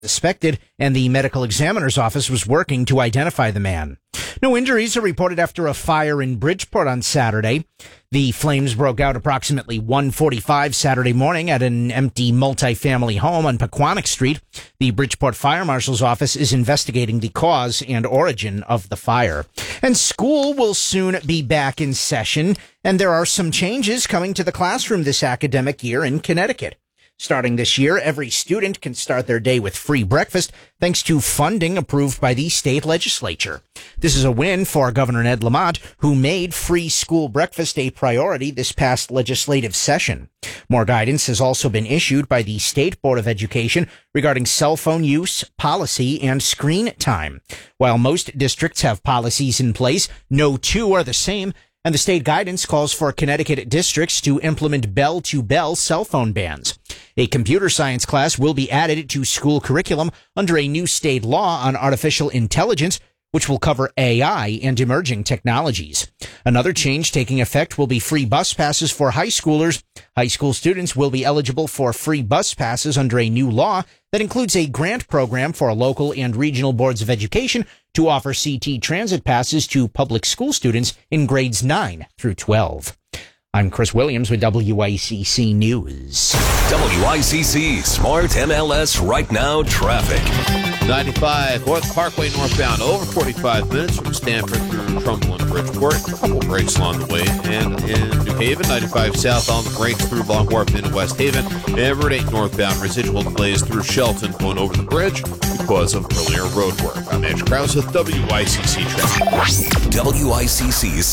suspected, and the medical examiner's office was working to identify the man. No injuries are reported after a fire in Bridgeport on Saturday. The flames broke out approximately 1:45 Saturday morning at an empty multifamily home on Pequannock Street. The Bridgeport Fire Marshal's office is investigating the cause and origin of the fire. And school will soon be back in session, and there are some changes coming to the classroom this academic year in Connecticut. Starting this year, every student can start their day with free breakfast thanks to funding approved by the state legislature. This is a win for Governor Ned Lamont, who made free school breakfast a priority this past legislative session. More guidance has also been issued by the State Board of Education regarding cell phone use, policy, and screen time. While most districts have policies in place, no two are the same, and the state guidance calls for Connecticut districts to implement bell-to-bell cell phone bans. A computer science class will be added to school curriculum under a new state law on artificial intelligence, which will cover AI and emerging technologies. Another change taking effect will be free bus passes for high schoolers. High school students will be eligible for free bus passes under a new law that includes a grant program for local and regional boards of education to offer CT transit passes to public school students in grades 9 through 12. I'm Chris Williams with WICC News. WICC Smart MLS Right Now Traffic. 95 North Parkway northbound, over 45 minutes from Stamford through Trumbull and Bridgeport. A couple breaks along the way. And in New Haven, 95 southbound breaks through Long Wharf into West Haven. And Route 8 northbound, residual delays through Shelton going over the bridge because of earlier road work. I'm Edge Krause with WICC Traffic. WICC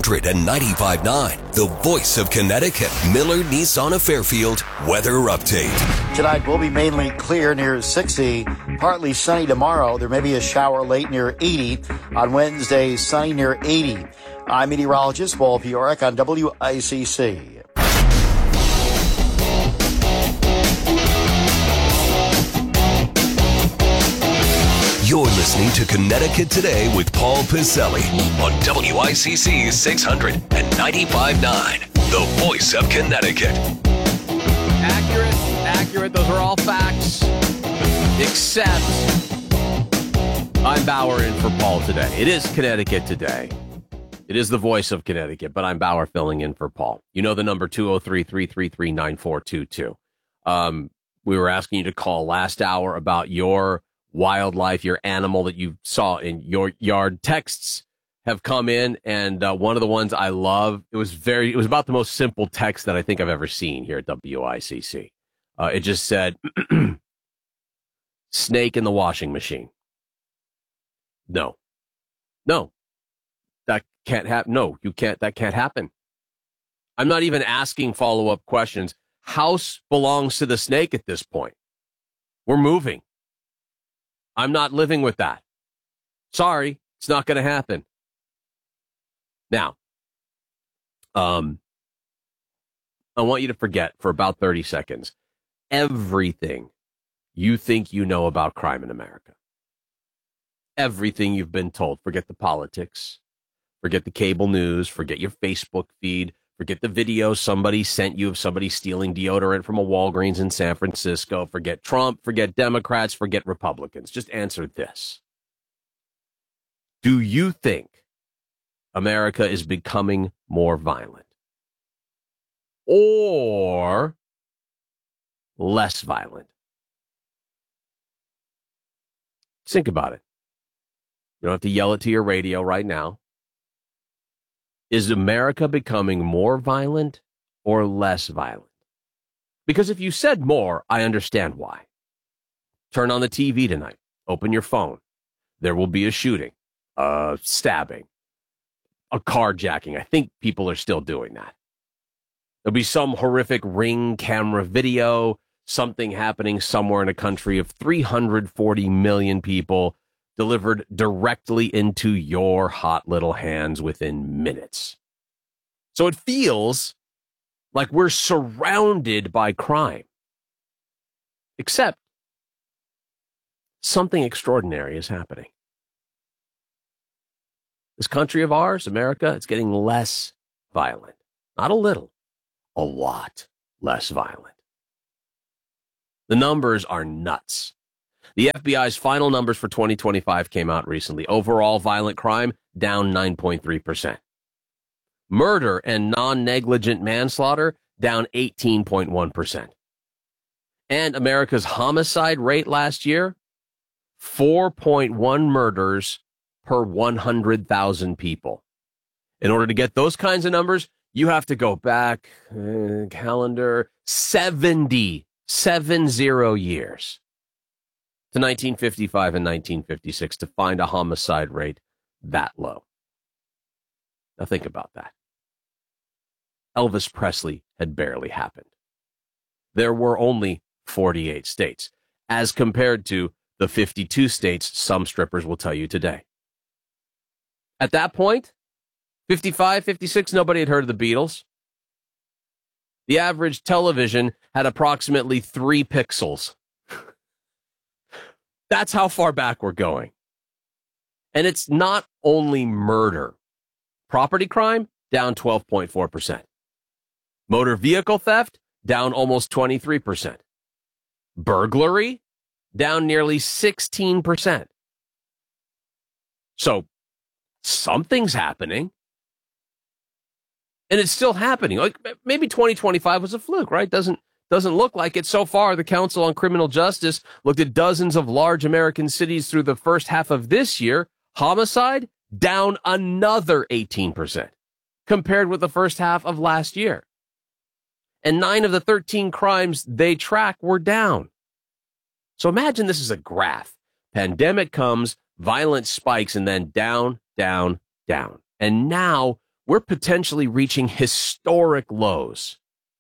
695.9, the voice of Connecticut. Miller Nissan of Fairfield weather update. Tonight will be mainly clear near 60, partly sunny tomorrow. There may be a shower late near 80. On Wednesday, sunny near 80. I'm meteorologist Paul Piorek on WICC. You're listening to Connecticut Today with Paul Piselli on WICC 695.9, the voice of Connecticut. Accurate. Those are all facts, except I'm Bauer in for Paul today. It is Connecticut Today. It is the voice of Connecticut, but I'm Bauer filling in for Paul. You know the number 203-333-9422. We were asking you to call last hour about your wildlife, your animal that you saw in your yard. Texts have come in, and one of the ones I love, it was about the most simple text that I think I've ever seen here at WICC. It just said, snake in the washing machine. No, that can't happen. No, you can't. That can't happen. I'm not even asking follow-up questions. House belongs to the snake at this point. We're moving. I'm not living with that. Sorry, it's not going to happen. Now, I want you to forget for about 30 seconds everything you think you know about crime in America. Everything you've been told. Forget the politics. Forget the cable news. Forget your Facebook feed. Forget the video somebody sent you of somebody stealing deodorant from a Walgreens in San Francisco. Forget Trump. Forget Democrats. Forget Republicans. Just answer this. Do you think America is becoming more violent or less violent? Think about it. You don't have to yell it to your radio right now. Is America becoming more violent or less violent? Because if you said more, I understand why. Turn on the TV tonight. Open your phone. There will be a shooting, a stabbing, a carjacking. I think people are still doing that. There'll be some horrific Ring camera video, something happening somewhere in a country of 340 million people, delivered directly into your hot little hands within minutes. So it feels like we're surrounded by crime. Except something extraordinary is happening. This country of ours, America, it's getting less violent. Not a little, a lot less violent. The numbers are nuts. The FBI's final numbers for 2025 came out recently. Overall violent crime down 9.3%. Murder and non-negligent manslaughter down 18.1%. And America's homicide rate last year, 4.1 murders per 100,000 people. In order to get those kinds of numbers, you have to go back, calendar, 70 years to 1955 and 1956 to find a homicide rate that low. Now think about that. Elvis Presley had barely happened. There were only 48 states, as compared to the 52 states some strippers will tell you today. At that point, 55, 56, nobody had heard of the Beatles. The average television had approximately 3 pixels. That's how far back we're going. And it's not only murder. Property crime, down 12.4%. Motor vehicle theft, down almost 23%. Burglary, down nearly 16%. So, something's happening. And it's still happening. Like maybe 2025 was a fluke, right? Doesn't look like it. So far, the Council on Criminal Justice looked at dozens of large American cities through the first half of this year. Homicide down another 18% compared with the first half of last year. And 9 of the 13 crimes they track were down. So imagine this is a graph. Pandemic comes, violence spikes, and then down, down, down. And now we're potentially reaching historic lows,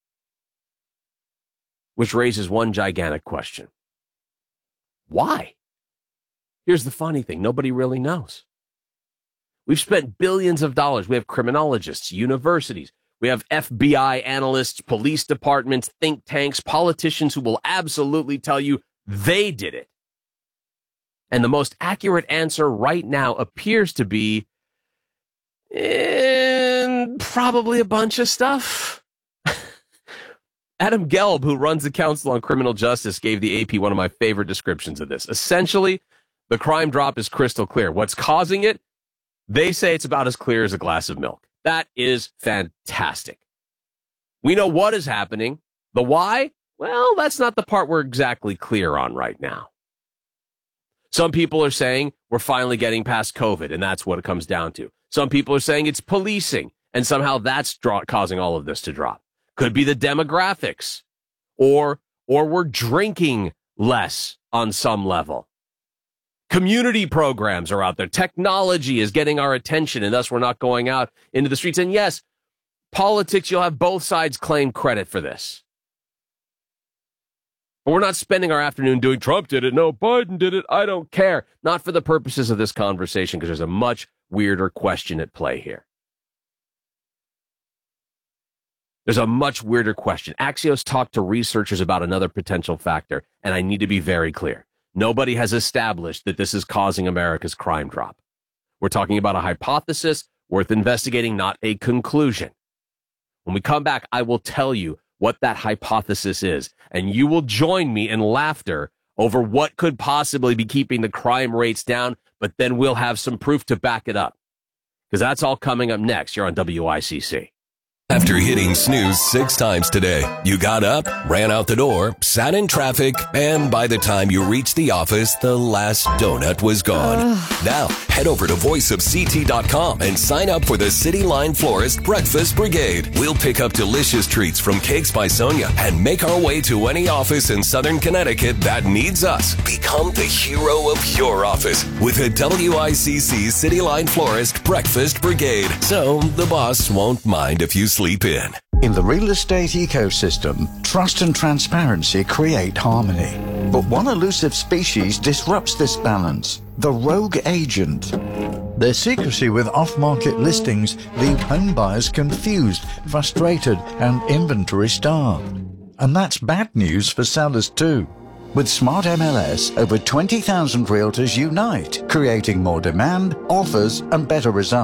which raises one gigantic question. Why? Here's the funny thing. Nobody really knows. We've spent billions of dollars. We have criminologists, universities. We have FBI analysts, police departments, think tanks, politicians who will absolutely tell you they did it. And the most accurate answer right now appears to be probably a bunch of stuff. Adam Gelb, who runs the Council on Criminal Justice, gave the AP one of my favorite descriptions of this. Essentially, the crime drop is crystal clear. What's causing it? They say it's about as clear as a glass of milk. That is fantastic. We know what is happening. The why? Well, that's not the part we're exactly clear on right now. Some people are saying we're finally getting past COVID, and that's what it comes down to. Some people are saying it's policing, and somehow that's causing all of this to drop. Could be the demographics, or we're drinking less on some level. Community programs are out there. Technology is getting our attention, and thus we're not going out into the streets. And yes, politics, you'll have both sides claim credit for this. But we're not spending our afternoon doing Trump did it, no, Biden did it, I don't care. Not for the purposes of this conversation, because there's a much weirder question at play here. There's a much weirder question. Axios talked to researchers about another potential factor, and I need to be very clear. Nobody has established that this is causing America's crime drop. We're talking about a hypothesis worth investigating, not a conclusion. When we come back, I will tell you what that hypothesis is, and you will join me in laughter over what could possibly be keeping the crime rates down, but then we'll have some proof to back it up. Because that's all coming up next here on WICC. After hitting snooze 6 times today, you got up, ran out the door, sat in traffic, and by the time you reached the office, the last donut was gone. Now, head over to voiceofct.com and sign up for the City Line Florist Breakfast Brigade. We'll pick up delicious treats from Cakes by Sonia and make our way to any office in Southern Connecticut that needs us. Become the hero of your office with a WICC City Line Florist Breakfast Brigade. So the boss won't mind if you sleep in. In the real estate ecosystem, trust and transparency create harmony. But one elusive species disrupts this balance: the rogue agent. Their secrecy with off-market listings leave home buyers confused, frustrated, and inventory starved. And that's bad news for sellers too. With Smart MLS, over 20,000 realtors unite, creating more demand, offers, and better results.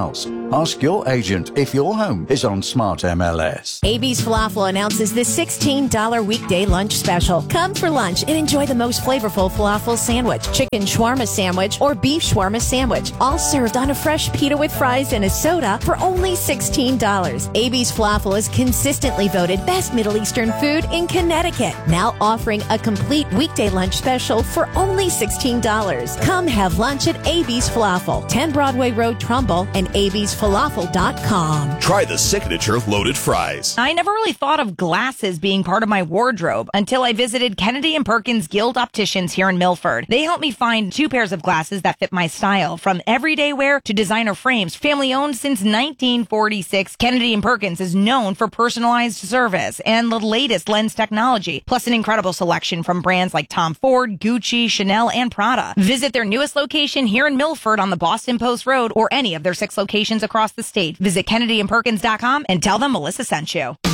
Ask your agent if your home is on Smart MLS. AB's Falafel announces the $16 weekday lunch special. Come for lunch and enjoy the most flavorful falafel sandwich, chicken shawarma sandwich, or beef shawarma sandwich, all served on a fresh pita with fries and a soda for only $16. AB's Falafel is consistently voted best Middle Eastern food in Connecticut. Now offering a complete weekday lunch special for only $16. Come have lunch at AB's Falafel, 10 Broadway Road, Trumbull, and absfalafel.com. Try the signature loaded fries. I never really thought of glasses being part of my wardrobe until I visited Kennedy & Perkins Guild Opticians here in Milford. They helped me find 2 pairs of glasses that fit my style, from everyday wear to designer frames. Family owned since 1946, Kennedy & Perkins is known for personalized service and the latest lens technology, plus an incredible selection from brands like Tom Ford, Gucci, Chanel, and Prada. Visit their newest location here in Milford on the Boston Post Road or any of their 6 locations across the state. Visit KennedyandPerkins.com and tell them Melissa sent you.